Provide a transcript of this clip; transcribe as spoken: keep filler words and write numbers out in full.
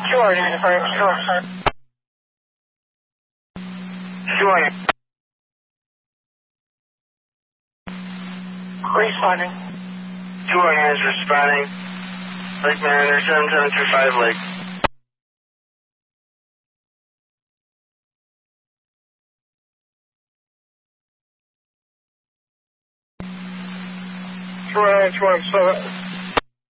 Sure, Jennifer, sure. Sure. Responding. Sure, is responding. Lake Mariner seven seven two five Lake. Sure, sure, so